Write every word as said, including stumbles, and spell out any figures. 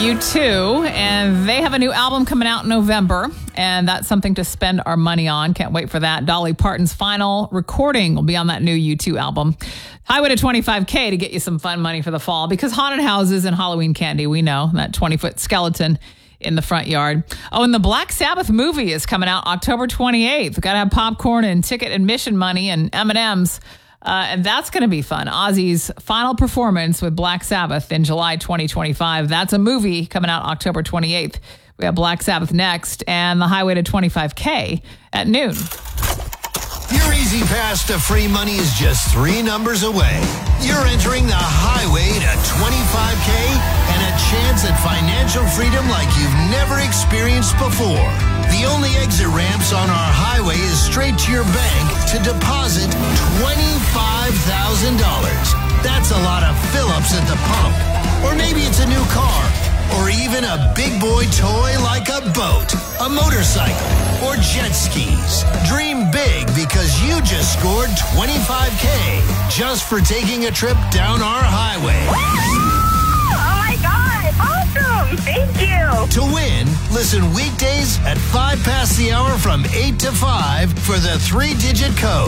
U two, and they have a new album coming out in November, and that's something to spend our money on. Can't wait for that. Dolly Parton's final recording will be on that new U two album. Highway to twenty-five K to get you some fun money for the fall, because haunted houses and Halloween candy, we know, that twenty-foot skeleton in the front yard. Oh, and the Black Sabbath movie is coming out October twenty-eighth. Got to have popcorn and ticket admission money and M and M's. Uh, and that's going to be fun. Ozzy's final performance with Black Sabbath in July twenty twenty-five. That's a movie coming out October twenty-eighth. We have Black Sabbath next and the Highway to twenty-five K at noon. Your easy pass to free money is just three numbers away. You're entering the Highway to twenty-five K and a chance at financial freedom like you've never experienced before. The only exit ramps on our highway is straight to your bank to deposit twenty-five thousand dollars. That's a lot of fill-ups at the pump. Or maybe it's a new car. Or even a big boy toy like a boat, a motorcycle, or jet skis. Dream big because you just scored twenty-five K just for taking a trip down our highway. Oh my God, awesome, thank you. To win, listen weekdays at five past the hour from eight to five for the three-digit code.